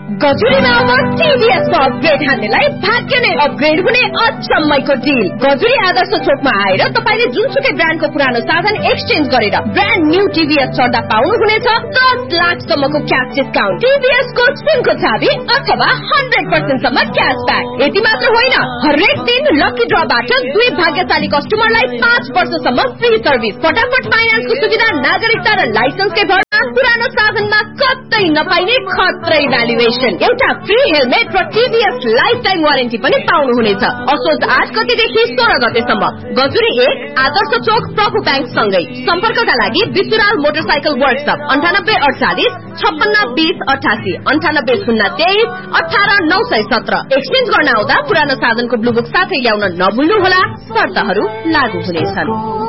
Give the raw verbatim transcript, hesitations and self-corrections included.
गजुरीमा अब टिभीएसको अपग्रेड हान्नेलाई भाग्य नै अपग्रेड हुने अचम्मैको डिल। गजुरी आदर्श चोकमा आएर तपाईले जुनसुकै ब्रान्डको पुरानो साधन एक्सचेन्ज गरेर ब्रान्ड न्यू टिभीएस चढ्दा पाउनुहुनेछ दस लाख सम्मको क्याश डिस्काउन्ट, टिभीएसको सुनको चाबी अथवा हन्ड्रेड पर्सेन्ट सम्म क्यासब्याक। यति मात्र होइन, हरेक दिन लकी ड्रबाट दुई भाग्यशाली कस्टमरलाई पाँच वर्षसम्म फ्री सर्भिस, फटाफट फाइनान्सको सुविधा, नागरिकता र लाइसेन्सकै भरमा पुरानो साधनमा कतै नपाइने खत्रै भ्यालुएसन, एउटा फ्री हेलमेट र टिभीएस लाइफ टाइम वारेन्टी पनि पाउनुहुनेछ। असोज आठ गतेदेखि सोह्र गतेसम्म गजुरी एक आदर्श चोक प्रभु ब्याङ्क सँगै। सम्पर्कका लागि विसुराल मोटरसाइकल वर्कशप अन्ठानब्बे अडचालिस छप्पन्न बीस अठासी अन्ठानब्बे शून्य तेइस अठार नौ सय सत्र। एक्सचेन्ज गर्न आउँदा पुरानो साधनको ब्लुबुक साथै ल्याउन नभुल्नुहोला, शर्तहरू लागू हुनेछन्।